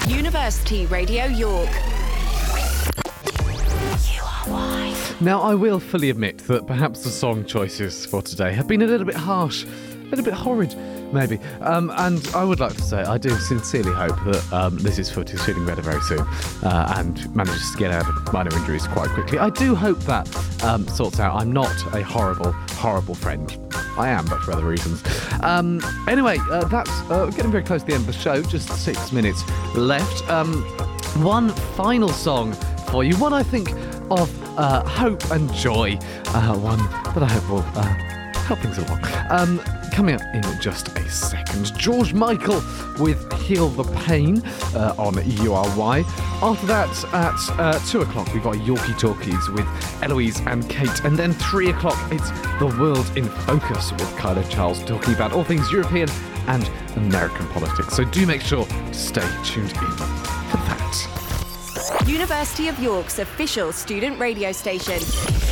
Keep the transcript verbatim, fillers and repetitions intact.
University Radio York. U R Y. Now, I will fully admit that perhaps the song choices for today have been a little bit harsh, a little bit horrid, maybe. Um, and I would like to say I do sincerely hope that um, Liz's foot is feeling better very soon uh, and manages to get out of minor injuries quite quickly. I do hope that um, sorts out. I'm not a horrible, horrible friend. I am, but for other reasons. Um, anyway, uh, that's uh, getting very close to the end of the show. Just six minutes left. Um, one final song for you. One I think of uh, hope and joy. Uh, one that I hope will uh, help things along. Um, coming up in just a second. George Michael with Heal the Pain uh, on U R Y. After that, at uh, two o'clock, we've got Yorkie Talkies with Eloise and Kate. And then three o'clock, it's The World in Focus with Kyla Charles, talking about all things European and American politics. So do make sure to stay tuned in for that. University of York's official student radio station.